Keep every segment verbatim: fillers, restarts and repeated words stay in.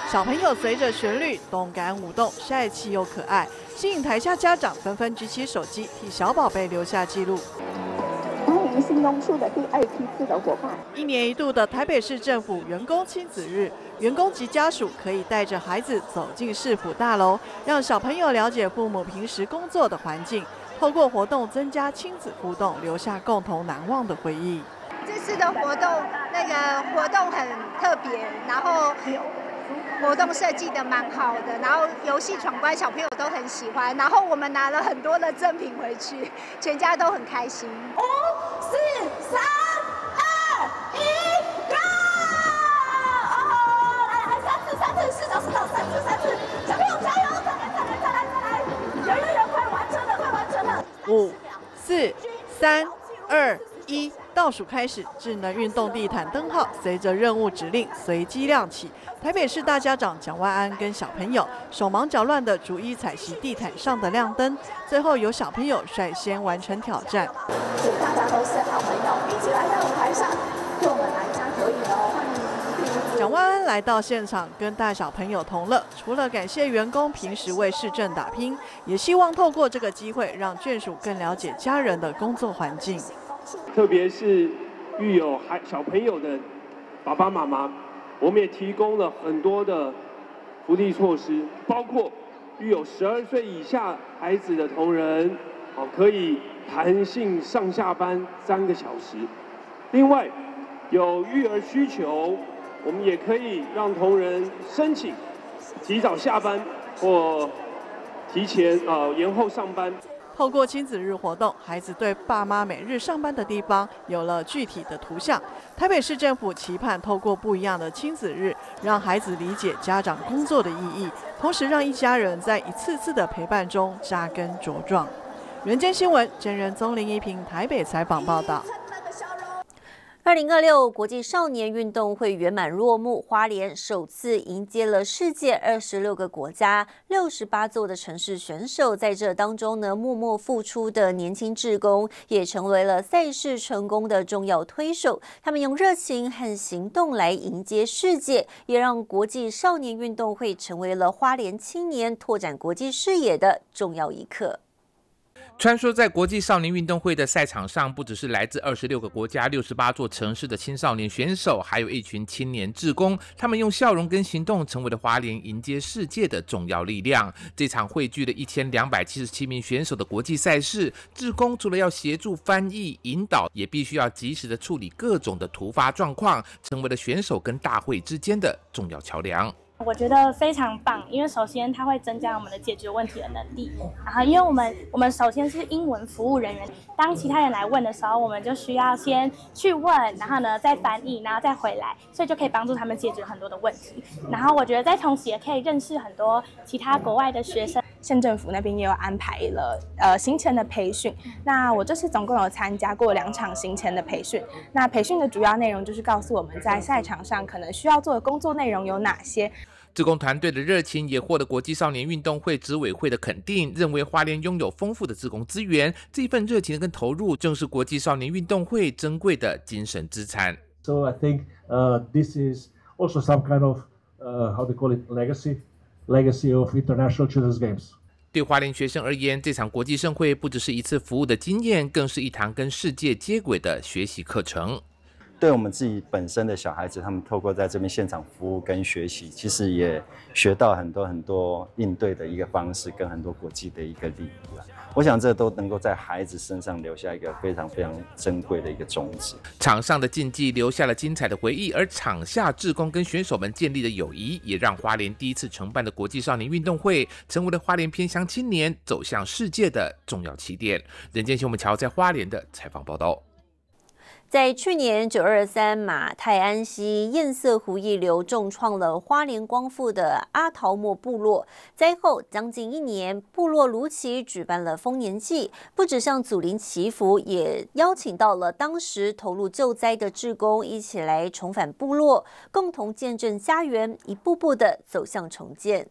小朋友随着旋律动感舞动，帅气又可爱，吸引台下家长纷纷举起手机替小宝贝留下记录。 欢迎新农处的第二批次的伙伴。 一年一度的台北市政府员工亲子日，员工及家属可以带着孩子走进市府大楼，让小朋友了解父母平时工作的环境，透过活动增加亲子互动，留下共同难忘的回忆。 这次的活动，那个活动很特别，然后活动设计的蛮好的，然后游戏闯关小朋友都很喜欢，然后我们拿了很多的赠品回去，全家都很开心。 五、四、三、二、一 ，Go！ 哦，来来，三次，三次，四脚，四脚，三次，三次，小朋友加油！再来，再来，再来，再来！有有有，快完成了，快完成了！ 五、四、三、二、一。倒数开始，智能运动地毯灯号随着任务指令随机亮起。台北市大家长蒋万安跟小朋友手忙脚乱地逐一采集地毯上的亮灯，最后由小朋友率先完成挑战。 请大家都是好朋友，一起来到舞台上，跟我们来加油哦！ 蒋万安来到现场，跟大小朋友同乐。除了感谢员工平时为市政打拼，也希望透过这个机会，让眷属更了解家人的工作环境。 特别是育有孩小朋友的爸爸妈妈，我们也提供了很多的福利措施，包括育有十二岁以下孩子的同仁，哦，可以弹性上下班三个小时。另外，有育儿需求，我们也可以让同仁申请提早下班或提前呃延后上班。 透过亲子日活动，孩子对爸妈每日上班的地方有了具体的图像。台北市政府期盼透过不一样的亲子日，让孩子理解家长工作的意义，同时让一家人在一次次的陪伴中扎根茁壮。人间新闻真人宗林一平台北采访报道。 二零二六国际少年运动会圆满落幕，花莲首次迎接了世界二十六个国家、六十八座的城市选手，在这当中呢，默默付出的年轻志工也成为了赛事成功的重要推手。他们用热情和行动来迎接世界，也让国际少年运动会成为了花莲青年拓展国际视野的重要一课。 穿梭在国际少年运动会的赛场上，不只是来自二十六个国家、六十八座城市的青少年选手，还有一群青年志工，他们用笑容跟行动，成为了花莲迎接世界的重要力量。这场汇聚了一千两百七十七名选手的国际赛事，志工除了要协助翻译、引导，也必须要及时的处理各种的突发状况，成为了选手跟大会之间的重要桥梁。 我觉得非常棒，因为首先它会增加我们的解决问题的能力，然后因为我们我们首先是英文服务人员，当其他人来问的时候，我们就需要先去问，然后呢再翻译，然后再回来，所以就可以帮助他们解决很多的问题。然后我觉得在同时也可以认识很多其他国外的学生。 县政府那边也有安排了呃行前的培训，那我这次总共有参加过两场行前的培训。那培训的主要内容就是告诉我们在赛场上可能需要做的工作内容有哪些。 志工团队的热情也获得国际少年运动会执委会的肯定，认为花莲拥有丰富的志工资源，这份热情跟投入正是国际少年运动会珍贵的精神资产。 So I think uh, this is also some kind of uh, how do you call it legacy legacy of international children's games. 对花莲学生而言，这场国际盛会不只是一次服务的经验，更是一堂跟世界接轨的学习课程。 对我们自己本身的小孩子，他们透过在这边现场服务跟学习，其实也学到很多很多应对的一个方式，跟很多国际的一个礼仪啦。我想这都能够在孩子身上留下一个非常非常珍贵的一个种子。 场上的竞技留下了精彩的回忆，而场下志工跟选手们建立的友谊，也让花莲第一次承办的国际少年运动会，成为了花莲偏乡青年走向世界的重要起点。人间新闻桥在花莲的采访报道。 在去年九二三马太安溪堰塞湖溢流重创了花莲光复的阿桃莫部落，灾后将近一年，部落如期举办了丰年祭，不只向祖灵祈福，也邀请到了当时投入救灾的志工一起来重返部落，共同见证家园一步步的走向重建。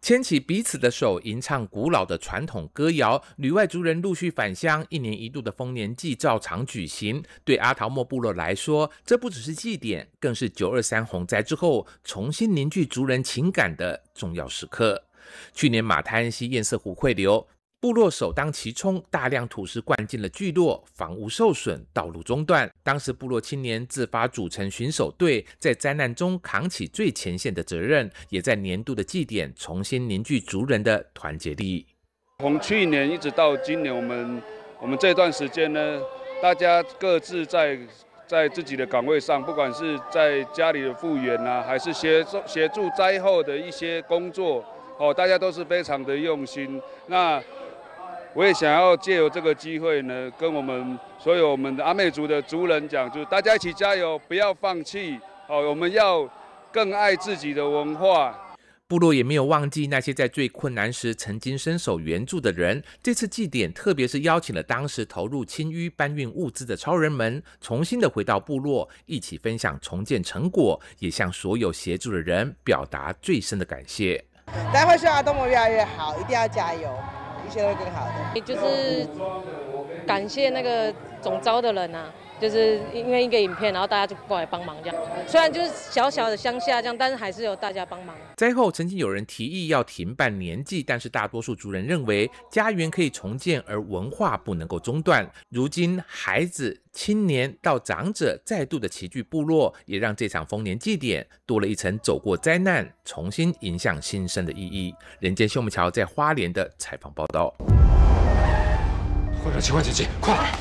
牵起彼此的手，吟唱古老的传统歌谣，旅外族人陆续返乡，一年一度的丰年祭照常举行。对阿桃莫部落来说，这不只是祭典，更是九二三洪灾之后重新凝聚族人情感的重要时刻。去年马滩溪堰塞湖汇流，部落首当其冲，大量土石灌进了聚落，房屋受损，道路中断。当时部落青年自发组成巡守队，在灾难中扛起最前线的责任，也在年度的祭典重新凝聚族人的团结力。 从去年一直到今年，我们我们这段时间呢，大家各自在在自己的岗位上，不管是在家里的复原啊，还是协助协助灾后的一些工作，哦，大家都是非常的用心。那我也想要借由这个机会呢，跟我们所有我们的阿美族的族人讲，就是大家一起加油，不要放弃。好，我们要更爱自己的文化。 部落也没有忘记那些在最困难时曾经伸手援助的人。这次祭典，特别是邀请了当时投入清淤搬运物资的超人们，重新的回到部落，一起分享重建成果，也向所有协助的人表达最深的感谢。 待会希望阿东摩越来越好，一定要加油。一切都会更好的。 就是感谢那个总召的人啊，就是因为一个影片，然后大家就过来帮忙这样。虽然就是小小的乡下这样，但是还是有大家帮忙。 灾后曾经有人提议要停办年祭，但是大多数族人认为家园可以重建，而文化不能够中断。如今孩子、青年到长者再度的齐聚部落，也让这场丰年祭典多了一层走过灾难、重新迎向新生的意义。人间秀木桥在花莲的采访报道。 患者情况紧急，快来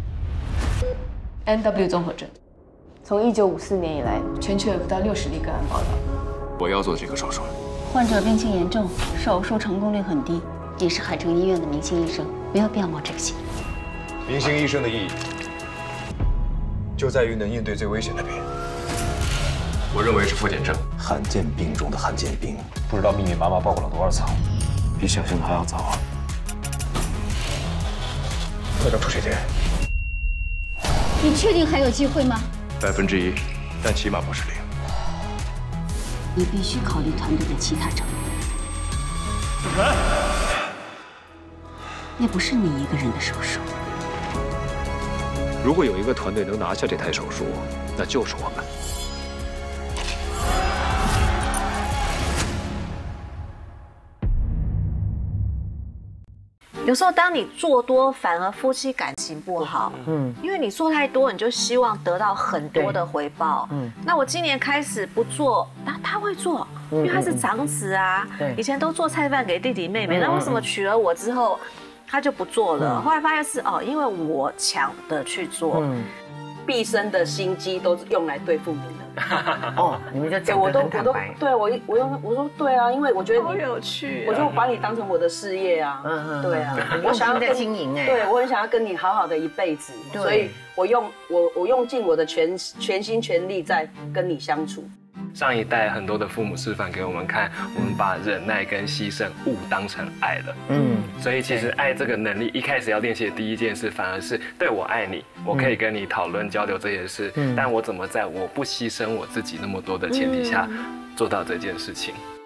！N W 综合症，从一九五四年以来，全球有不到六十例个案报道。 我要做这个手术。 患者病情严重，手术成功率很低。你是海城医院的明星医生，没有必要冒这个险。 明星医生的意义，就在于能应对最危险的病。我认为是复检症， 罕见病中的罕见病。 不知道密密麻麻报过了多少场，比想象的还要早啊！快点出血点。 你确定还有机会吗？ 百分之一，但起码不是零。 你必须考虑团队的其他成员。 来， 那不是你一个人的手术。 如果有一个团队能拿下这台手术，那就是我们。 有时候当你做多，反而夫妻感情不好。嗯，因为你做太多，你就希望得到很多的回报。嗯，那我今年开始不做，那他会做，因为他是长子啊。对，以前都做菜饭给弟弟妹妹，那为什么娶了我之后，他就不做了？后来发现是哦，因为我抢的去做。嗯， 毕生的心机都用来对付你了。 哦，你们就讲得很坦白。 对我我用我说对啊，因为我觉得你好有趣， 我就把你当成我的事业啊。嗯嗯，对啊， 我想要在经营哎， 对我很想要跟你好好的一辈子，所以我用我我用尽我的全全心全力在跟你相处。 上一代很多的父母示范给我们看，我们把忍耐跟牺牲误当成爱了。嗯，所以其实爱这个能力，一开始要练习的第一件事，反而是对我爱你，我可以跟你讨论交流这些事，嗯，但我怎么在我不牺牲我自己那么多的前提下做到这件事情。